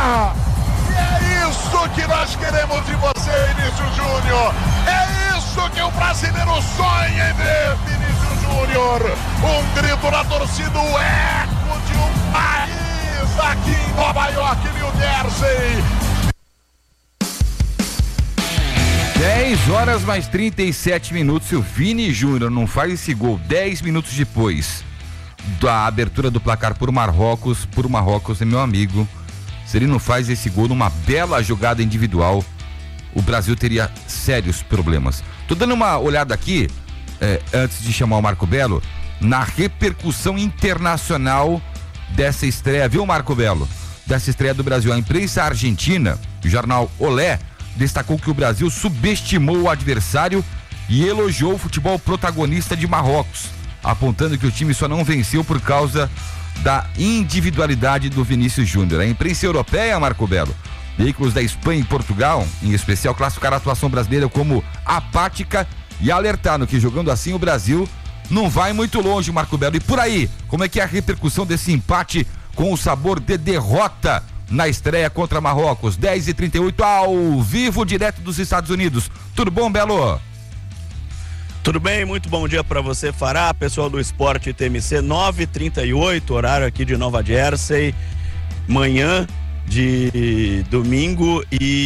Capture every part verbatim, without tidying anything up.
E é isso que nós queremos de você, Vinícius Júnior. É isso que o brasileiro sonha em ver, Vinícius Júnior. Um grito na torcida, o eco de um país aqui em Nova York, New Jersey. dez horas mais trinta e sete minutos. Se o Vini Júnior não faz esse gol dez minutos depois da abertura do placar por Marrocos, por Marrocos, é meu amigo. Se ele não faz esse gol numa bela jogada individual, o Brasil teria sérios problemas. Tô dando uma olhada aqui, é, antes de chamar o Marco Belo, na repercussão internacional dessa estreia, viu, Marco Belo? Dessa estreia do Brasil. A imprensa argentina, o jornal Olé, destacou que o Brasil subestimou o adversário e elogiou o futebol protagonista de Marrocos, apontando que o time só não venceu por causa da individualidade do Vinícius Júnior. A imprensa europeia, Marco Belo, veículos da Espanha e Portugal, em especial, classificaram a atuação brasileira como apática e alertaram que jogando assim o Brasil não vai muito longe, Marco Belo. E por aí, como é que é a repercussão desse empate com o sabor de derrota na estreia contra Marrocos? Dez e trinta e oito, ao vivo, direto dos Estados Unidos. Tudo bom, Belo? Tudo bem, muito bom dia para você, Fará, pessoal do Esporte T M C. Nove e trinta e oito, horário aqui de Nova Jersey, manhã de domingo.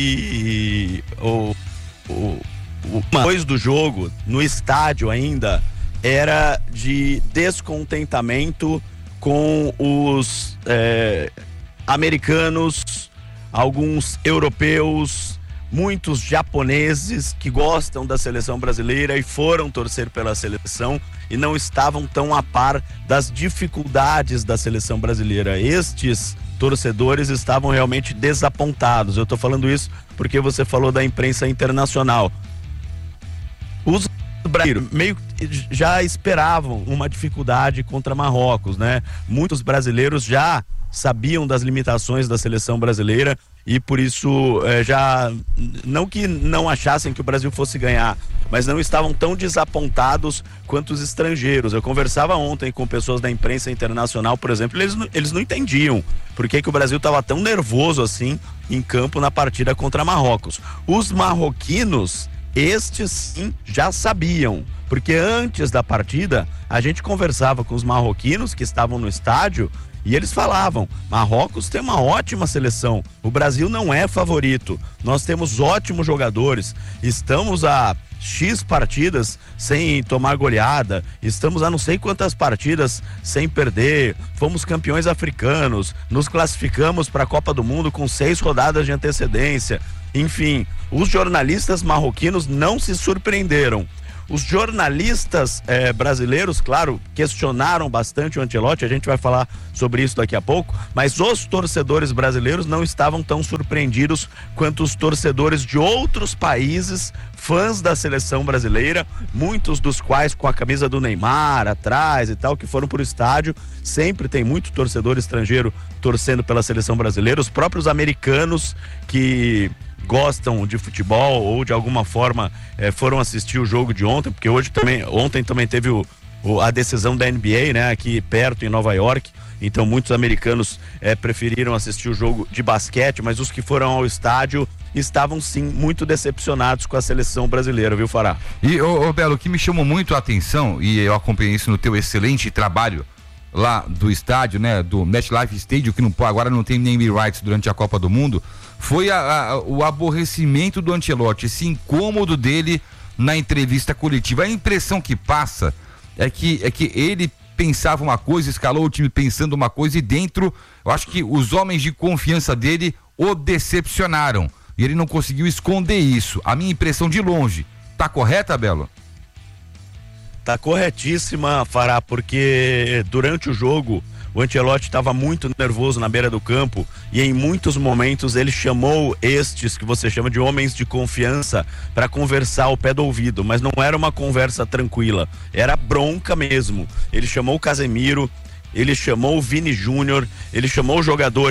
E o, o, o depois do jogo, no estádio ainda, era de descontentamento com os é, americanos, alguns europeus, muitos japoneses que gostam da seleção brasileira e foram torcer pela seleção e não estavam tão a par das dificuldades da seleção brasileira. Estes torcedores estavam realmente desapontados. Eu estou falando isso porque você falou da imprensa internacional. Os brasileiros meio que já esperavam uma dificuldade contra Marrocos, né? Muitos brasileiros já sabiam das limitações da seleção brasileira e por isso eh, já, não que não achassem que o Brasil fosse ganhar, mas não estavam tão desapontados quanto os estrangeiros. Eu conversava ontem com pessoas da imprensa internacional, por exemplo, eles, eles não entendiam por que, que o Brasil estava tão nervoso assim em campo na partida contra Marrocos. Os marroquinos, estes sim, já sabiam, porque antes da partida a gente conversava com os marroquinos que estavam no estádio e eles falavam: Marrocos tem uma ótima seleção, o Brasil não é favorito, nós temos ótimos jogadores, estamos a X partidas sem tomar goleada, estamos a não sei quantas partidas sem perder, fomos campeões africanos, nos classificamos para a Copa do Mundo com seis rodadas de antecedência. Enfim, os jornalistas marroquinos não se surpreenderam. Os jornalistas eh, brasileiros, claro, questionaram bastante o Ancelotti, a gente vai falar sobre isso daqui a pouco, mas os torcedores brasileiros não estavam tão surpreendidos quanto os torcedores de outros países, fãs da seleção brasileira, muitos dos quais com a camisa do Neymar atrás e tal, que foram pro estádio. Sempre tem muito torcedor estrangeiro torcendo pela seleção brasileira, os próprios americanos que gostam de futebol ou de alguma forma eh, foram assistir o jogo de ontem, porque hoje também, ontem também teve o, o, a decisão da N B A, né, aqui perto em Nova York, então muitos americanos eh, preferiram assistir o jogo de basquete, mas os que foram ao estádio estavam sim muito decepcionados com a seleção brasileira, viu, Fará? E, ô, ô Belo, o que me chamou muito a atenção, e eu acompanhei isso no teu excelente trabalho lá do estádio, né, do MetLife Stadium, que não, agora não tem name rights durante a Copa do Mundo, foi a, a, o aborrecimento do Ancelotti, esse incômodo dele na entrevista coletiva. A impressão que passa é que, é que ele pensava uma coisa, escalou o time pensando uma coisa, e dentro, eu acho que os homens de confiança dele o decepcionaram e ele não conseguiu esconder isso. A minha impressão de longe. Tá correta, Belo? Tá corretíssima, Fará, porque durante o jogo o Ancelotti estava muito nervoso na beira do campo e em muitos momentos ele chamou estes que você chama de homens de confiança para conversar ao pé do ouvido, mas não era uma conversa tranquila, era bronca mesmo. Ele chamou o Casemiro, ele chamou o Vini Júnior, ele chamou jogadores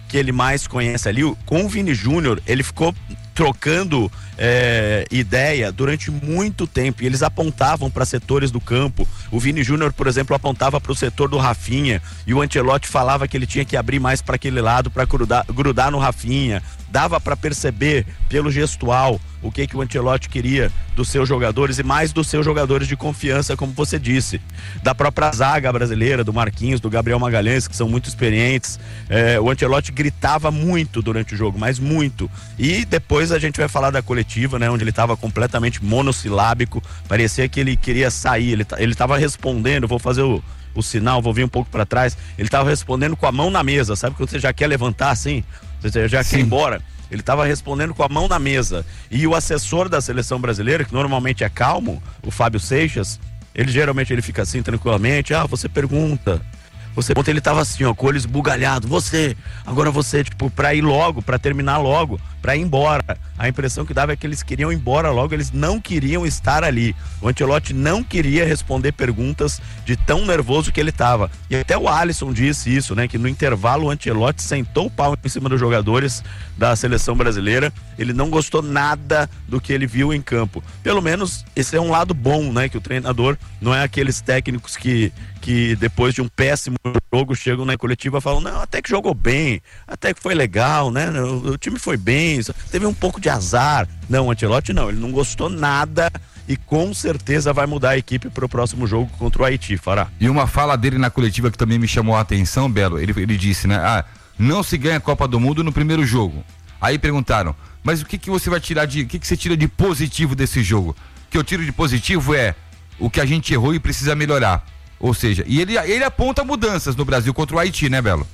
que ele mais conhece ali, com o Vini Júnior, ele ficou trocando é, ideia durante muito tempo, e eles apontavam para setores do campo. O Vini Júnior, por exemplo, apontava para o setor do Rafinha, e o Ancelotti falava que ele tinha que abrir mais para aquele lado para grudar, grudar no Rafinha. Dava para perceber pelo gestual o que que o Ancelotti queria dos seus jogadores, e mais dos seus jogadores de confiança, como você disse, da própria zaga brasileira, do Marquinhos, do Gabriel Magalhães, que são muito experientes. É, o Ancelotti gritava muito durante o jogo, mas muito. E depois a gente vai falar da coletiva, né, onde ele estava completamente monossilábico, parecia que ele queria sair, ele ele estava respondendo, vou fazer o o sinal, vou vir um pouco para trás, ele estava respondendo com a mão na mesa, sabe quando você já quer levantar assim, você já Sim. quer ir embora? Ele estava respondendo com a mão na mesa. E o assessor da seleção brasileira, que normalmente é calmo, o Fábio Seixas, ele geralmente ele fica assim tranquilamente, ah, você pergunta, você pergunta, ele estava assim, ó, com o olho esbugalhado, você, agora você, tipo, pra ir logo, pra terminar logo, pra ir embora. A impressão que dava é que eles queriam ir embora logo, eles não queriam estar ali. O Ancelotti não queria responder perguntas de tão nervoso que ele estava. E até o Alisson disse isso, né, que no intervalo o Ancelotti sentou o pau em cima dos jogadores da seleção brasileira. Ele não gostou nada do que ele viu em campo. Pelo menos esse é um lado bom, né, que o treinador não é aqueles técnicos que, que depois de um péssimo jogo chegam na coletiva e falam, não, até que jogou bem, até que foi legal, né, o, o time foi bem, teve um pouco de azar. Não, o Ancelotti não, ele não gostou nada e com certeza vai mudar a equipe para o próximo jogo contra o Haiti, Fará. E uma fala dele na coletiva que também me chamou a atenção, Belo, ele, ele disse, né, ah, não se ganha a Copa do Mundo no primeiro jogo. Aí perguntaram, mas o que que você vai tirar de, o que que você tira de positivo desse jogo? O que eu tiro de positivo é o que a gente errou e precisa melhorar. Ou seja, e ele, ele aponta mudanças no Brasil contra o Haiti, né, Belo?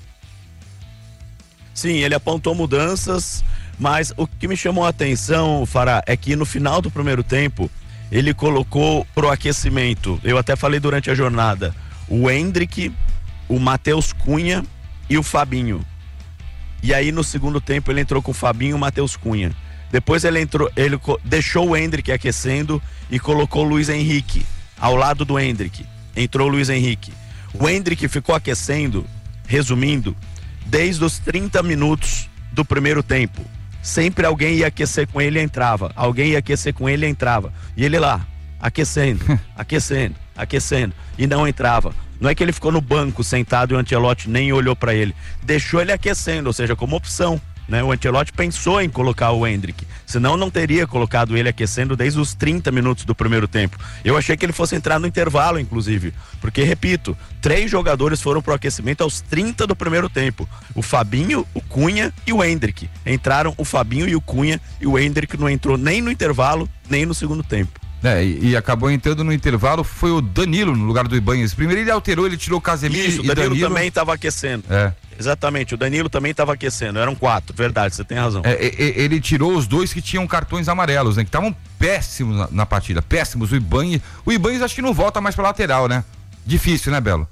Sim, ele apontou mudanças, mas o que me chamou a atenção, Fará, é que no final do primeiro tempo, ele colocou pro aquecimento, eu até falei durante a jornada, o Endrick, o Matheus Cunha e o Fabinho. E aí no segundo tempo ele entrou com o Fabinho e o Matheus Cunha. Depois ele entrou, ele deixou o Endrick aquecendo e colocou o Luiz Henrique ao lado do Endrick. Entrou o Luiz Henrique. O Endrick ficou aquecendo, resumindo, desde os trinta minutos do primeiro tempo. Sempre alguém ia aquecer com ele e entrava. Alguém ia aquecer com ele e entrava. E ele lá, aquecendo, aquecendo, aquecendo. E não entrava. Não é que ele ficou no banco sentado e o Ancelotti nem olhou para ele. Deixou ele aquecendo, ou seja, como opção. Né? O Ancelotti pensou em colocar o Endrick, senão não teria colocado ele aquecendo desde os trinta minutos do primeiro tempo. Eu achei que ele fosse entrar no intervalo, inclusive, porque, repito, três jogadores foram pro aquecimento aos trinta do primeiro tempo, o Fabinho, o Cunha e o Endrick. Entraram o Fabinho e o Cunha, e o Endrick não entrou nem no intervalo, nem no segundo tempo. É, e, e acabou entrando no intervalo, foi o Danilo no lugar do Ibanez. Primeiro ele alterou, ele tirou o Casemiro. Isso, o Danilo, Danilo também estava aquecendo. É. Exatamente, o Danilo também estava aquecendo, eram quatro, verdade, você tem razão. É, é, ele tirou os dois que tinham cartões amarelos, né, que estavam péssimos na, na partida, péssimos. O Ibanez, o Ibanez acho que não volta mais pra lateral, né? Difícil, né, Belo?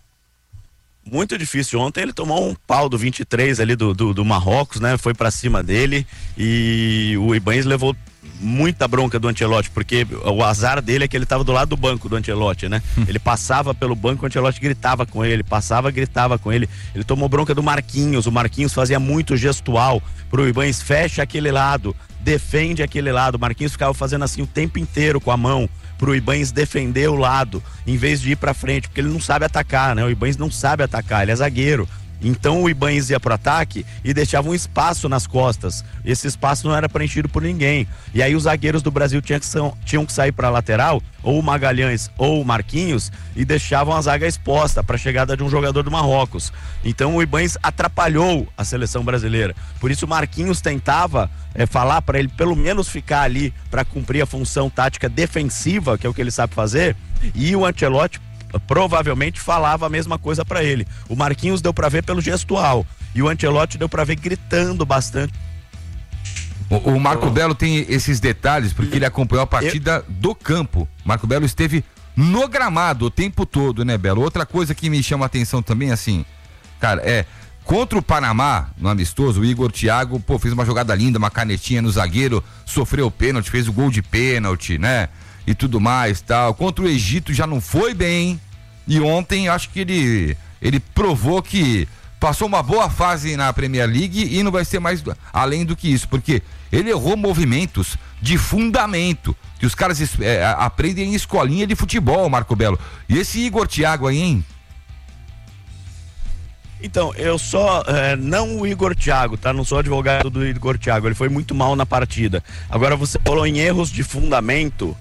Muito difícil. Ontem ele tomou um pau do vinte e três ali do, do, do Marrocos, né? Foi pra cima dele e o Ibanez levou muita bronca do Ancelotti, porque o azar dele é que ele estava do lado do banco do Ancelotti, né? Ele passava pelo banco, o Ancelotti gritava com ele, passava, gritava com ele. Ele tomou bronca do Marquinhos, o Marquinhos fazia muito gestual pro Ibanez, fecha aquele lado, defende aquele lado. O Marquinhos ficava fazendo assim o tempo inteiro com a mão pro Ibanez defender o lado, em vez de ir pra frente, porque ele não sabe atacar, né? O Ibanez não sabe atacar, ele é zagueiro. Então o Ibanez ia pro ataque e deixava um espaço nas costas. Esse espaço não era preenchido por ninguém. E aí os zagueiros do Brasil tinham que, são, tinham que sair para a lateral, ou o Magalhães ou o Marquinhos, e deixavam a zaga exposta para a chegada de um jogador do Marrocos. Então o Ibanez atrapalhou a seleção brasileira. Por isso o Marquinhos tentava é, falar para ele pelo menos ficar ali para cumprir a função tática defensiva, que é o que ele sabe fazer, e o Ancelotti provavelmente falava a mesma coisa para ele. O Marquinhos deu para ver pelo gestual e o Ancelotti deu para ver gritando bastante. O, o Marco oh. Belo tem esses detalhes porque ele acompanhou a partida Eu... do campo. Marco Belo esteve no gramado o tempo todo, né, Belo? Outra coisa que me chama a atenção também, assim, cara, é contra o Panamá, no amistoso, o Igor Thiago, pô, fez uma jogada linda, uma canetinha no zagueiro, sofreu o pênalti, fez o gol de pênalti, né? E tudo mais, tal. Contra o Egito já não foi bem. E ontem acho que ele ele provou que passou uma boa fase na Premier League e não vai ser mais além do que isso, porque ele errou movimentos de fundamento, que os caras é, aprendem em escolinha de futebol, Marco Belo. E esse Igor Thiago aí, hein? Então, eu só, é, não o Igor Thiago, tá? Não sou advogado do Igor Thiago, ele foi muito mal na partida. Agora, você falou em erros de fundamento,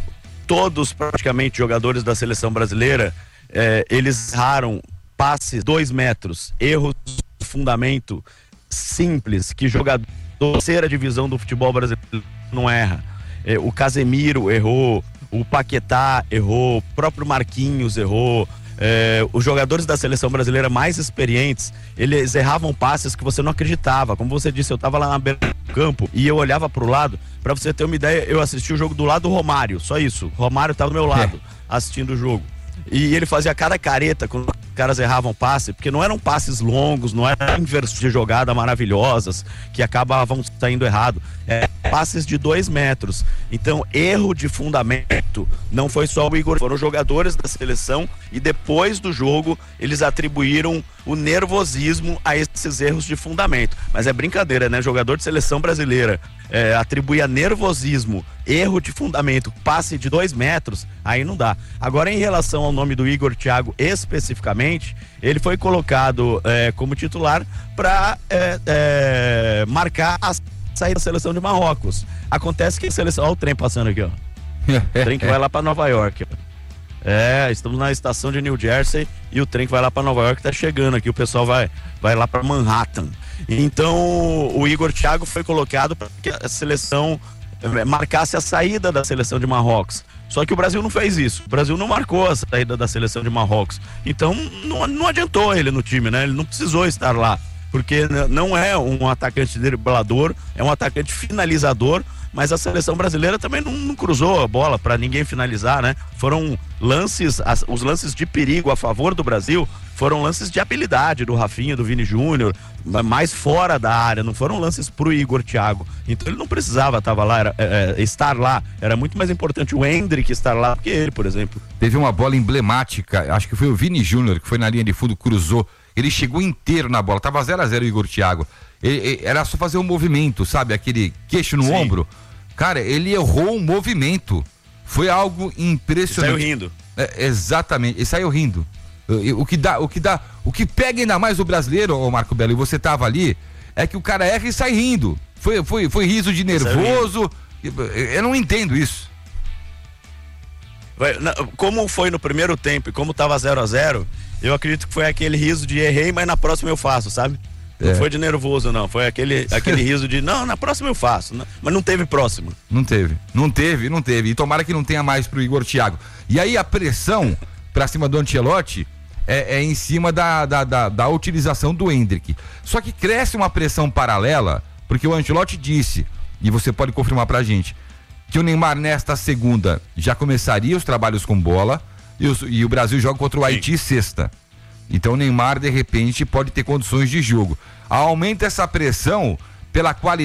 todos praticamente jogadores da seleção brasileira, é, eles erraram passes dois metros, erros de fundamento simples, que jogador da terceira divisão do futebol brasileiro não erra. É, o Casemiro errou, o Paquetá errou, o próprio Marquinhos errou. É, os jogadores da seleção brasileira mais experientes, eles erravam passes que você não acreditava. Como você disse, eu estava lá na beira do campo e eu olhava para o lado. Para você ter uma ideia, eu assisti o jogo do lado do Romário, só isso. O Romário estava do meu lado, assistindo o jogo. E ele fazia cada careta quando os caras erravam passe, porque não eram passes longos, não eram inversões de jogada maravilhosas que acabavam saindo errado. É, passes de dois metros. Então, erro de fundamento não foi só o Igor, foram jogadores da seleção e depois do jogo eles atribuíram o nervosismo a esses erros de fundamento. Mas é brincadeira, né? Jogador de seleção brasileira é, atribuir a nervosismo, erro de fundamento, passe de dois metros, aí não dá. Agora, em relação ao nome do Igor Thiago especificamente, ele foi colocado é, como titular para é, é, marcar a sair da seleção de Marrocos. Acontece que a seleção... Olha o trem passando aqui, ó. O trem que vai lá para Nova York, ó. É, estamos na estação de New Jersey e o trem que vai lá para Nova York tá chegando aqui. O pessoal vai, vai lá para Manhattan. Então, o Igor Thiago foi colocado para que a seleção marcasse a saída da seleção de Marrocos. Só que o Brasil não fez isso. O Brasil não marcou a saída da seleção de Marrocos. Então, não, não adiantou ele no time, né? Ele não precisou estar lá. Porque não é um atacante driblador, é um atacante finalizador, mas a seleção brasileira também não, não cruzou a bola para ninguém finalizar, né? Foram lances, as, os lances de perigo a favor do Brasil foram lances de habilidade do Rafinha, do Vini Júnior, mais fora da área, não foram lances pro Igor Thiago. Então ele não precisava tava lá, era, é, estar lá, era muito mais importante o Endrick estar lá do que ele, por exemplo. Teve uma bola emblemática, acho que foi o Vini Júnior, que foi na linha de fundo, cruzou. Ele chegou inteiro na bola, tava zero a zero o Igor Thiago. Ele, ele, era só fazer um movimento, sabe? Aquele queixo no Sim. ombro. Cara, ele errou um movimento. Foi algo impressionante. Ele saiu rindo. É, exatamente, ele saiu rindo. O, o que dá, o que dá, o que pega ainda mais o brasileiro, ô Marco Belo, e você tava ali, é que o cara erra e sai rindo. Foi, foi, foi riso de nervoso. Eu não entendo isso. Como foi no primeiro tempo e como tava zero a zero, eu acredito que foi aquele riso de errei, mas na próxima eu faço, sabe? Não é. Foi de nervoso, não. Foi aquele, aquele riso de, não, na próxima eu faço. Não, mas não teve próxima. Não teve. Não teve, não teve. E tomara que não tenha mais pro Igor Thiago. E aí a pressão pra cima do Ancelotti é, é em cima da, da, da, da utilização do Endrick. Só que cresce uma pressão paralela, porque o Ancelotti disse, e você pode confirmar pra gente, que o Neymar nesta segunda já começaria os trabalhos com bola e, os, e o Brasil joga contra o Haiti Sim. sexta. Então o Neymar, de repente, pode ter condições de jogo. Aumenta essa pressão pela qualidade